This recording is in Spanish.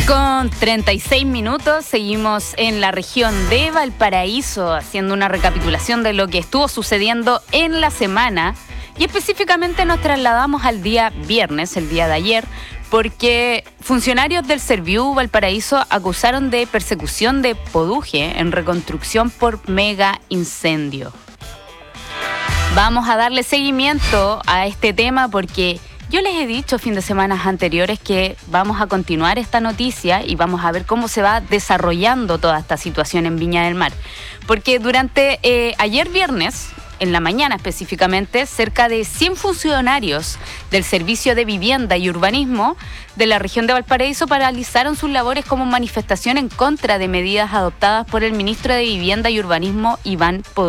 10:36, seguimos en la región de Valparaíso haciendo una recapitulación de lo que estuvo sucediendo en la semana y específicamente nos trasladamos al día viernes, el día de ayer, porque funcionarios del Serviu Valparaíso acusaron de persecución de Poduje en reconstrucción por mega incendio. Vamos a darle seguimiento a este tema porque yo les he dicho fin de semanas anteriores que vamos a continuar esta noticia y vamos a ver cómo se va desarrollando toda esta situación en Viña del Mar. Porque durante ayer viernes, en la mañana específicamente, cerca de 100 funcionarios del Servicio de Vivienda y Urbanismo de la región de Valparaíso paralizaron sus labores como manifestación en contra de medidas adoptadas por el ministro de Vivienda y Urbanismo, Iván Poduje.